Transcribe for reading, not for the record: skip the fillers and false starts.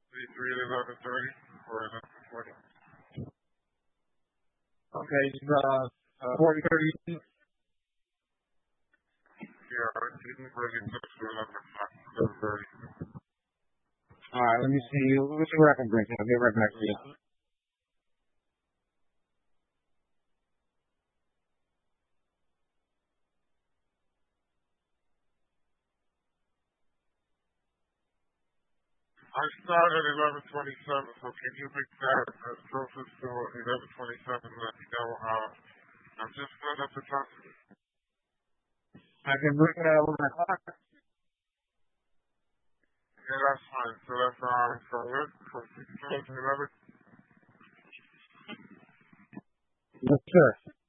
Three at 11:30, or 11:20. Okay, 40:30. Yeah, I didn't bring it up to 11:30. All right, let me see. Let me see what I can bring. I'll get right back to you. I start at 11:27, so can you make that as closest to 11:27? Let me know. I'm just not at the top. I can bring it at 11 o'clock. Yeah, that's fine. So that's from 6 to 11. Yes, sir.